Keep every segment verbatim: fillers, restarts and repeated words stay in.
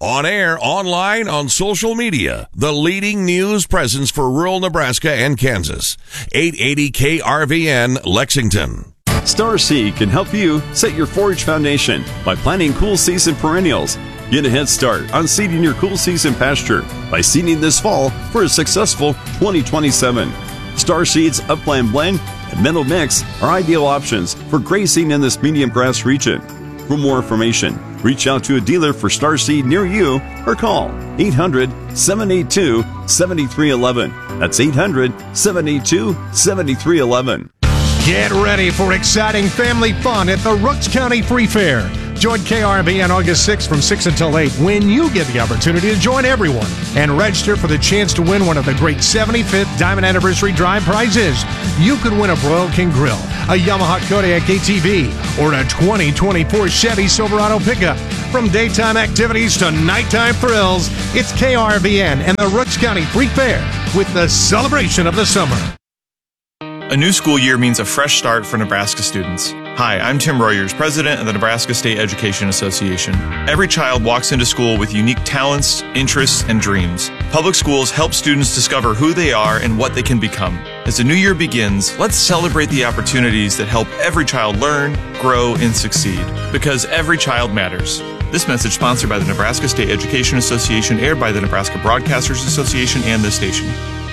On air, online, on social media, the leading news presence for rural Nebraska and Kansas. eight eighty K R V N, Lexington. Star Seed can help you set your forage foundation by planting cool season perennials. Get a head start on seeding your cool season pasture by seeding this fall for a successful twenty twenty-seven. Star Seed's Upland Blend and Meadow Mix are ideal options for grazing in this medium grass region. For more information, reach out to a dealer for Star Seed near you or call eight hundred, seven eight two, seven three one one. That's eight hundred, seven eight two, seven three one one. Get ready for exciting family fun at the Rooks County Free Fair. Join K R V N August sixth from six until eight when you get the opportunity to join everyone and register for the chance to win one of the great seventy-fifth Diamond Anniversary Drive prizes. You could win a Broil King Grill, a Yamaha Kodiak A T V, or a twenty twenty-four Chevy Silverado pickup. From daytime activities to nighttime thrills, it's K R V N and the Rooks County Free Fair with the celebration of the summer. A new school year means a fresh start for Nebraska students. Hi, I'm Tim Royers, president of the Nebraska State Education Association. Every child walks into school with unique talents, interests, and dreams. Public schools help students discover who they are and what they can become. As the new year begins, let's celebrate the opportunities that help every child learn, grow, and succeed. Because every child matters. This message sponsored by the Nebraska State Education Association, aired by the Nebraska Broadcasters Association and this station.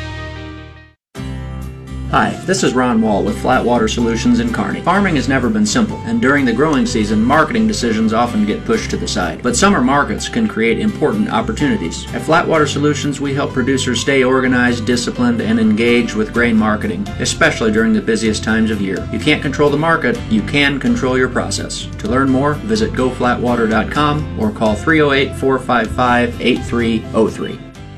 Hi, this is Ron Wall with Flatwater Solutions in Kearney. Farming has never been simple, and during the growing season, marketing decisions often get pushed to the side. But summer markets can create important opportunities. At Flatwater Solutions, we help producers stay organized, disciplined, and engaged with grain marketing, especially during the busiest times of year. You can't control the market, you can control your process. To learn more, visit go flatwater dot com or call three oh eight, four five five, eight three oh three.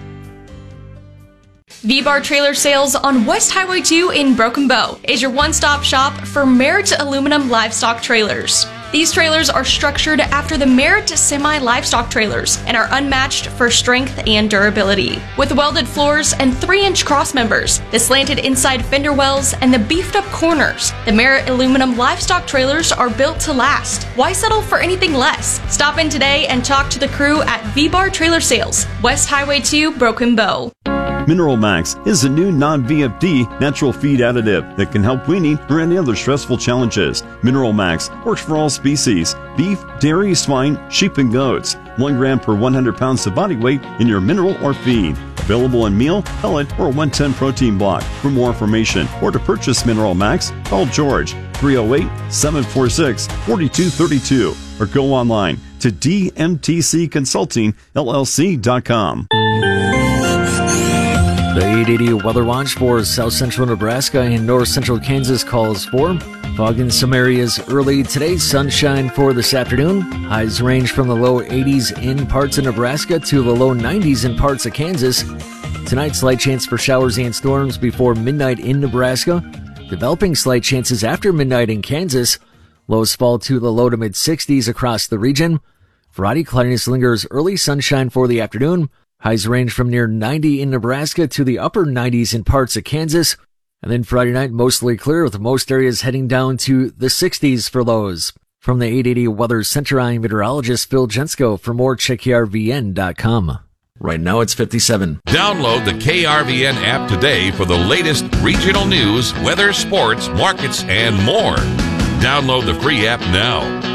V-Bar Trailer Sales on West Highway two in Broken Bow is your one-stop shop for Merritt aluminum livestock trailers. These trailers are structured after the Merritt semi-livestock trailers and are unmatched for strength and durability. With welded floors and three inch cross members, the slanted inside fender wells, and the beefed-up corners, the Merritt aluminum livestock trailers are built to last. Why settle for anything less? Stop in today and talk to the crew at V-Bar Trailer Sales, West Highway two, Broken Bow. Mineral Max is a new non-V F D natural feed additive that can help weaning or any other stressful challenges. Mineral Max works for all species: beef, dairy, swine, sheep, and goats. One gram per one hundred pounds of body weight in your mineral or feed. Available in meal, pellet, or one ten protein block. For more information or to purchase Mineral Max, call George three oh eight, seven four six, four two three two or go online to d m t c consulting l l c dot com. The eight eighty Weather Watch for south central Nebraska and north central Kansas calls for fog in some areas early today, sunshine for this afternoon. Highs range from the low eighties in parts of Nebraska to the low nineties in parts of Kansas. Tonight, slight chance for showers and storms before midnight in Nebraska. Developing slight chances after midnight in Kansas. Lows fall to the low to mid sixties across the region. Friday, cloudiness lingers, early sunshine for the afternoon. Highs range from near ninety in Nebraska to the upper nineties in parts of Kansas. And then Friday night, mostly clear with most areas heading down to the sixties for lows. From the eight eighty Weather Center, I'm meteorologist Phil Jensko. For more, check K R V N dot com. Right now it's fifty-seven. Download the K R V N app today for the latest regional news, weather, sports, markets, and more. Download the free app now.